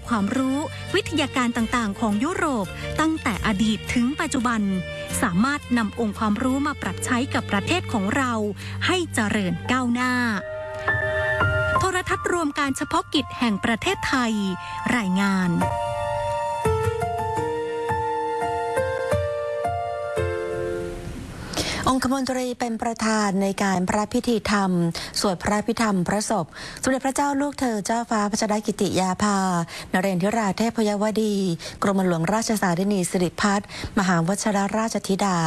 ความรู้วิทยาการต่างๆของยุโรปตั้งแต่อดีตถึงปัจจุบันสามารถนำองค์ความรู้มาปรับใช้กับประเทศของเราให้เจริญก้าวหน้าโทรทัศน์รวมการเฉพาะกิจแห่งประเทศไทยรายงานองคมนตรีเป็นประธานในการพระพิธีธรรมสวดพระพิธรรมพระศพสมเด็จพระเจ้าลูกเธอเจ้าฟ้าพัชรกิติยาภานเรนทิราเทพยวดีกรมหลวงราชสารินีสิริพัฒน์มหาวชิรราชธิดา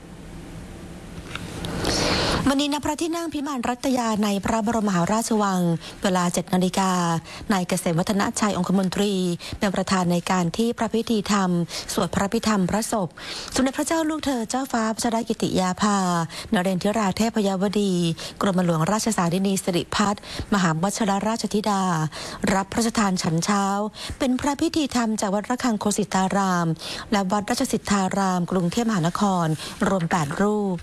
วันนี้ณพระที่นั่งพิมานรัตยาในพระบรมมหาราชวังเวลา 7 นาฬิกานายเกษมวัฒนชัยองคมนตรีเป็นประธานในการที่พระพิธีธรรมสวดพระพิธรรมพระศพสมเด็จพระเจ้าลูกเธอเจ้าฟ้าพัชรกิติยาภานเรนทิราเทพยวดีกรมหลวงราชสารินีสิริพัฒน์มหาวชิรราชธิดารับพระราชทานฉันเช้าเป็นพระพิธีธรรมจากวัดระฆังโคสิตารามและวัดราชสิทธารามกรุงเทพมหานครรวม 8 รูป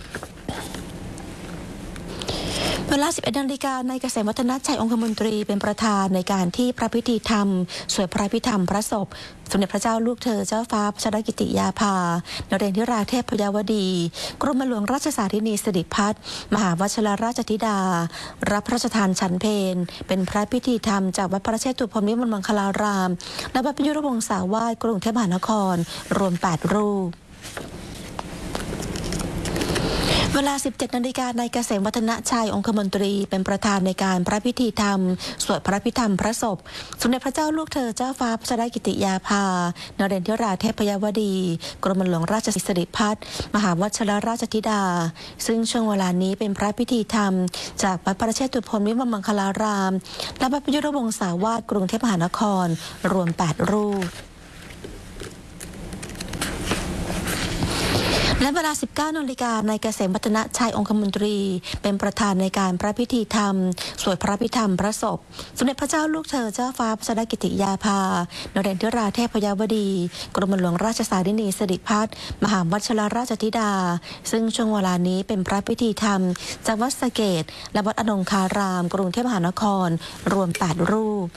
เวลา 11 นาฬิกานายเกษมวัฒนชัยองคมนตรีเป็นประธานในการที่พระพิธีธรรมสวดพระพิธรรมพระศพสมเด็จพระเจ้าลูกเธอเจ้าฟ้าพัชรกิติยาภานเรนทิราเทพยวดีกรมหลวงราชสารินีสิริพัฒน์มหาวชิรราชธิดารับพระราชทานฉันเพลเป็นพระพิธีธรรมจากวัดพระเชตุพนวิมลมังคลารามและวัดพยุรวงศาวาสกรุงเทพมหานครรวม 8 รูปเวลา 17 นาฬิกานายเกษมวัฒนชัยองคมนตรีเป็นประธานในการพระพิธีธรรมสวดพระพิธรรมพระศพสมเด็จพระเจ้าลูกเธอเจ้าฟ้าพัชรกิติยาภานเรนทิราเทพยวดีกรมหลวงราชสิริพัฒน์มหาวชิรราชธิดาซึ่งช่วงเวลานี้เป็นพระพิธีธรรมจากวัดพระเชตุพนวิมลมังคลารามและวัดพยุรวงศาวาสกรุงเทพมหานครรวม 8 รูปและเวลา 19 นาฬิกานายเกษมวัฒนชัยองคมนตรีเป็นประธานในการพระพิธีธรรมสวดพระพิธรรมพระศพสมเด็จพระเจ้าลูกเธอเจ้าฟ้าพัชรกิติยาภานเรนทิราเทพยวดีกรมหลวงราชสารินีสิริพัฒน์มหาวชิรราชธิดาซึ่งช่วงเวลานี้เป็นพระพิธีธรรมจากวัดสะเกษและวัดอนงคารามกรุงเทพมหานครรวม 8 รูป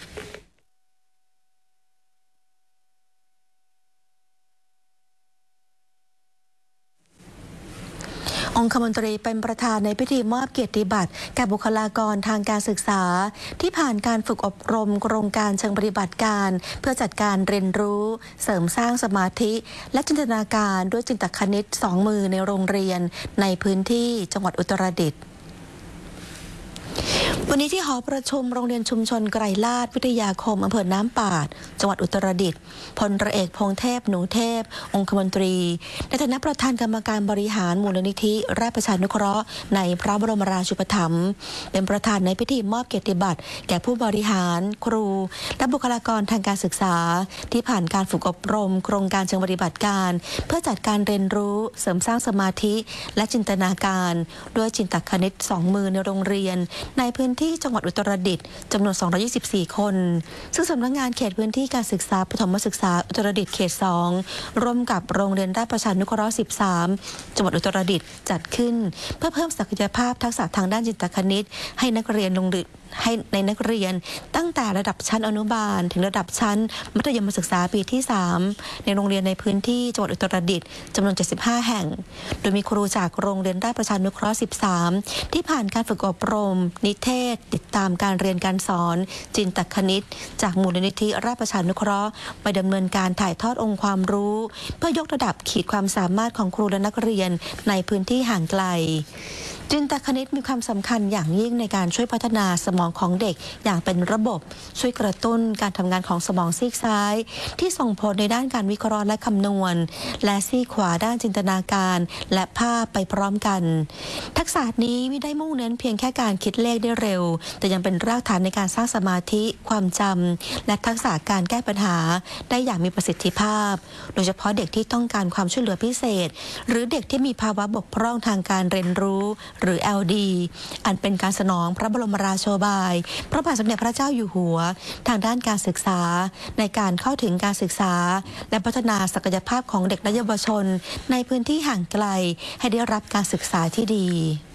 องคมนตรีเป็นประธานในพิธีมอบเกียรติบัตรแก่บุคลากรทางการศึกษาที่ผ่านการฝึกอบรมโครงการเชิงปฏิบัติการเพื่อจัดการเรียนรู้เสริมสร้างสมาธิและจินตนาการด้วยจินตคณิต 2 มือในโรงเรียนในพื้นที่จังหวัดอุตรดิตถ์วันนี้ที่หอประชุมโรงเรียนชุมชนไกรลาดวิทยาคมอำเภอน้ำปาดจังหวัดอุตรดิตถ์พลเอกพงษ์เทพหนูเทพองคมนตรีในฐานะประธานกรรมการบริหารมูลนิธิราชประชานุเคราะห์ในพระบรมราชูปถัมภ์เป็นประธานในพิธีมอบเกียรติบัตรแก่ผู้บริหารครูและบุคลากรทางการศึกษาที่ผ่านการฝึกอบรมโครงการเชิงปฏิบัติการเพื่อจัดการเรียนรู้เสริมสร้างสมาธิและจินตนาการด้วยจินตคณิต 2 มือในโรงเรียนในพื้นที่จังหวัดอุตรดิตถ์จำนวน 224 คนซึ่งสำนักงานเขตพื้นที่การศึกษาประถมศึกษาอุตรดิตถ์เขต 2ร่วมกับโรงเรียนราชประชานุเคราะห์ 13 จังหวัดอุตรดิตถ์จัดขึ้นเพื่อเพิ่มศักยภาพทักษะทางด้านจินตคณิตให้นักเรียนนักเรียนตั้งแต่ระดับชั้นอนุบาลถึงระดับชั้นมัธยมศึกษาปีที่ 3ในโรงเรียนในพื้นที่จังหวัดอุตรดิตถ์จำนวน 75 แห่งโดยมีครูจากโรงเรียนราชประชานุเคราะห์ 13 ที่ผ่านการฝึกอบรมนิเทศติดตามการเรียนการสอนจินตคณิตจากมูลนิธิราชประชานุเคราะห์ไปดำเนินการถ่ายทอดองค์ความรู้เพื่อยกระดับขีดความสามารถของครูและนักเรียนในพื้นที่ห่างไกลจินตคณิตมีความสำคัญอย่างยิ่งในการช่วยพัฒนาสมองของเด็กอย่างเป็นระบบช่วยกระตุ้นการทำงานของสมองซีกซ้ายที่ส่งผลในด้านการวิเคราะห์และคำนวณและซีกขวาด้านจินตนาการและภาพไปพร้อมกันทักษะนี้ไม่ได้มุ่งเน้นเพียงแค่การคิดเลขได้เร็วแต่ยังเป็นรากฐานในการสร้างสมาธิความจำและทักษะการแก้ปัญหาได้อย่างมีประสิทธิภาพโดยเฉพาะเด็กที่ต้องการความช่วยเหลือพิเศษหรือเด็กที่มีภาวะบกพร่องทางการเรียนรู้หรือ LD อันเป็นการสนองพระบรมราโชบายพระบาทสมเด็จพระเจ้าอยู่หัวทางด้านการศึกษาในการเข้าถึงการศึกษาและพัฒนาศักยภาพของเด็กและเยาวชนในพื้นที่ห่างไกลให้ได้รับการศึกษาที่ดี